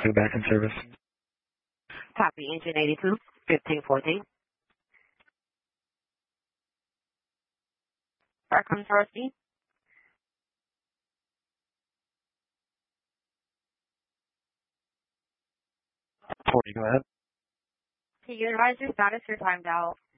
Crew back in service. Copy, engine 82, 1514. Fire control C. 40, go ahead. Can you advise your status or timed out?